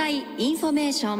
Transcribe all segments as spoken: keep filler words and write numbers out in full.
害インフォメーショ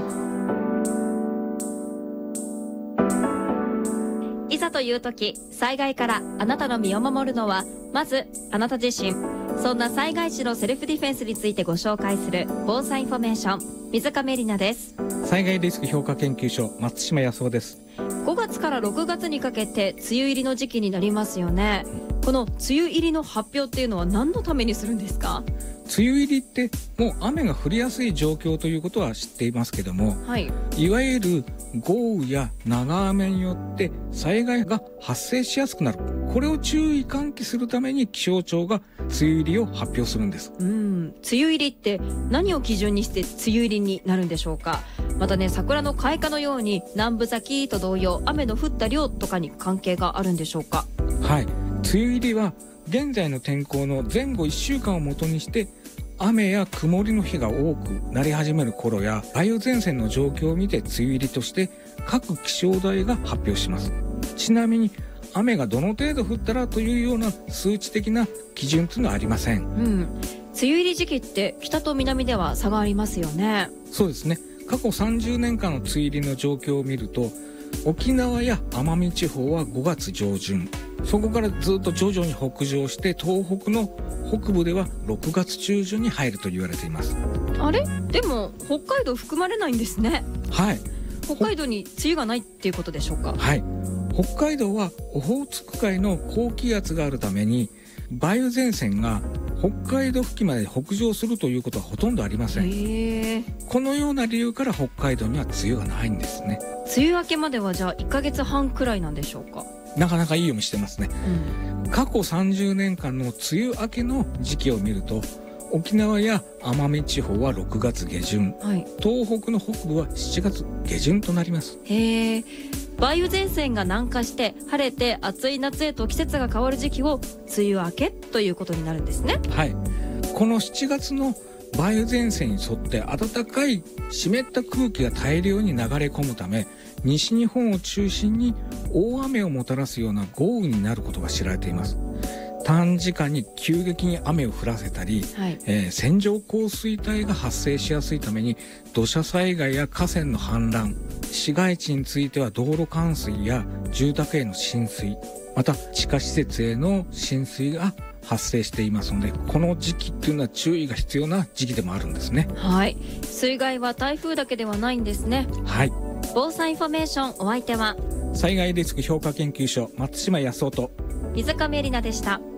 ン。いざという時、災害からあなたの身を守るのはまずあなた自身。そんな災害時のセルフディフェンスについてご紹介する防災インフォメーション、水上里奈です。 災害リスク評価研究所、松島康夫です。 ごがつからろくがつにかけて梅雨入りの時期になりますよね。この梅雨入りの発表っていうのは何のためにするんですか？ 梅雨入りってもう雨が降りやすい状況ということは知っていますけども、はい、いわゆる豪雨や長雨によって災害が発生しやすくなる、これを注意喚起するために気象庁が梅雨入りを発表するんです。 うん、梅雨入りって何を基準にして梅雨入りになるんでしょうか？またね、桜の開花のように南部咲きと同様、雨の降った量とかに関係があるんでしょうか？ はい、梅雨入りは現在の天候の前後いっしゅうかんをもとにして雨や曇りの日が多くなり始める頃や梅雨前線の状況を見て梅雨入りとして各気象台が発表します。ちなみに雨がどの程度降ったらというような数値的な基準というのはありません。うん、 梅雨入り時期って北と南では差がありますよね。 そうですね。過去さんじゅうねんかんの梅雨入りの状況を見ると、沖縄や奄美地方はごがつじょうじゅん、そこからずっと徐々に北上して東北の北部ではろくがつちゅうじゅんに入ると言われています。 あれ？でも北海道含まれないんですね。 はい、 北海道に梅雨がないっていうことでしょうか？ はい、北海道はオホーツク海の高気圧があるために梅雨前線が北海道付近まで北上するということはほとんどありません。へー。このような理由から北海道には梅雨がないんですね。 梅雨明けまではじゃあいっかげつはんくらいなんでしょうか？ なかなかいい読みしてますね。うん、過去さんじゅうねんかんの梅雨明けの時期を見ると、沖縄や奄美地方はろくがつげじゅん、はい、東北の北部はしちがつげじゅんとなります。 へー。梅雨前線が南下して晴れて暑い夏へと季節が変わる時期を梅雨明けということになるんですね。 はい、このしちがつの梅雨前線に沿って暖かい湿った空気が大量に流れ込むため、西日本を中心に大雨をもたらすような豪雨になることが知られています。短時間に急激に雨を降らせたり、はい、えー、線状降水帯が発生しやすいために土砂災害や河川の氾濫、市街地については道路冠水や住宅への浸水、また地下施設への浸水が発生していますので、この時期っていうのは注意が必要な時期でもあるんですね。 はい、水害は台風だけではないんですね。 はい、 防災インフォメーション、お相手は災害リスク評価研究所、松島康夫と水上里奈でした。